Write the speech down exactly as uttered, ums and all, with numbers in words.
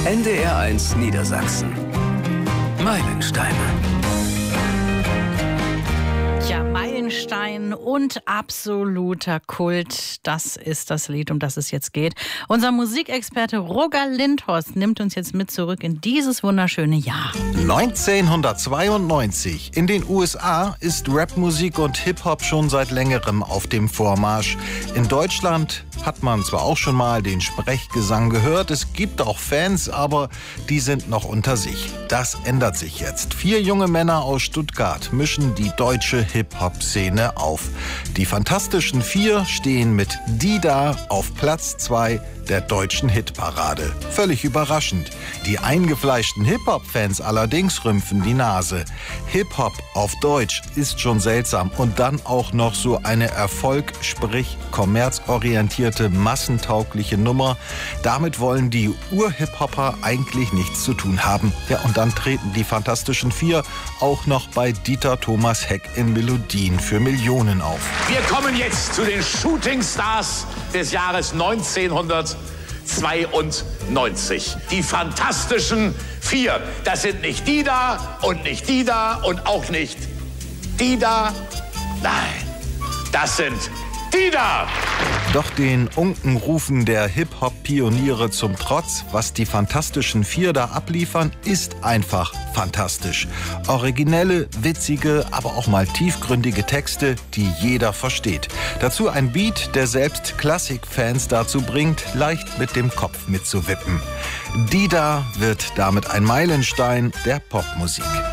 N D R eins Niedersachsen. Meilensteine. Ja, Meilenstein und absoluter Kult, das ist das Lied, um das es jetzt geht. Unser Musikexperte Roger Lindhorst nimmt uns jetzt mit zurück in dieses wunderschöne Jahr. neunzehnhundertzweiundneunzig. In den U S A ist Rapmusik und Hip-Hop schon seit längerem auf dem Vormarsch. In Deutschland hat man zwar auch schon mal den Sprechgesang gehört, es gibt auch Fans, aber die sind noch unter sich. Das ändert sich jetzt. Vier junge Männer aus Stuttgart mischen die deutsche Hip-Hop-Szene auf. Die Fantastischen Vier stehen mit Die Da auf Platz zwei der deutschen Hitparade. Völlig überraschend. Die eingefleischten Hip-Hop-Fans allerdings rümpfen die Nase. Hip-Hop auf Deutsch ist schon seltsam und dann auch noch so eine Erfolg, sprich kommerzorientierte, massentaugliche Nummer. Damit wollen die Ur-Hip-Hopper eigentlich nichts zu tun haben. Ja, und dann treten die Fantastischen Vier auch noch bei Dieter Thomas Heck in Melodien für Millionen auf. Wir kommen jetzt zu den Shootingstars des Jahres neunzehnhundertzweiundneunzig. Die Fantastischen Vier. Das sind nicht die da und nicht die da und auch nicht die da. Nein, das sind die da. Doch den Unkenrufen der Hip-Hop-Pioniere zum Trotz, was die Fantastischen Vier da abliefern, ist einfach fantastisch. Originelle, witzige, aber auch mal tiefgründige Texte, die jeder versteht. Dazu ein Beat, der selbst Klassikfans dazu bringt, leicht mit dem Kopf mitzuwippen. Die Da wird damit ein Meilenstein der Popmusik.